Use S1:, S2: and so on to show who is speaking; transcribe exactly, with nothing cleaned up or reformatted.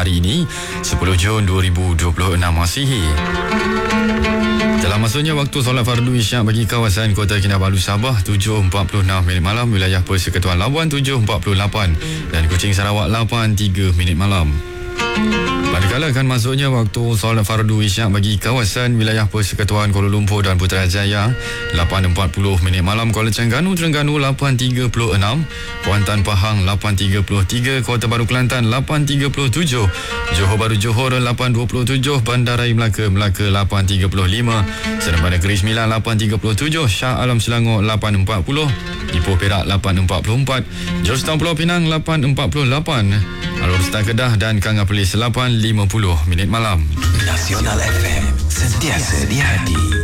S1: hari ini sepuluh Jun dua ribu dua puluh enam Masihi. Dalam masuknya waktu solat fardu isyak bagi kawasan Kota Kinabalu Sabah tujuh empat puluh enam minit malam, wilayah Persekutuan Labuan tujuh empat puluh lapan dan Kuching Sarawak lapan tiga minit malam. Manakala akan masuknya waktu solat fardu isyak bagi kawasan wilayah Persekutuan Kuala Lumpur dan Putrajaya lapan empat puluh minit malam, Kuala Terengganu Terengganu lapan tiga puluh enam, Kuantan Pahang lapan tiga puluh tiga, Kota Baru Kelantan lapan tiga puluh tujuh, Johor Bahru Johor lapan dua puluh tujuh, Bandaraya Melaka Melaka lapan tiga puluh lima, Seremban Negeri Sembilan lapan tiga puluh tujuh, Shah Alam Selangor lapan empat puluh, Ipoh Perak lapan empat puluh empat, Georgetown Pulau Pinang lapan empat puluh lapan, Alor Star Kedah dan Kanga Perlis lapan lima puluh minit malam.
S2: Nasional F M, sentiasa di hati.